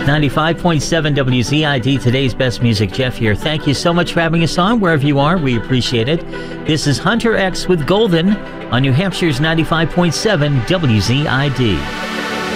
95.7 WZID, today's best music. Jeff here. Thank you so much for having us on wherever you are. We appreciate it. This is Hunter X with Golden on New Hampshire's 95.7 WZID.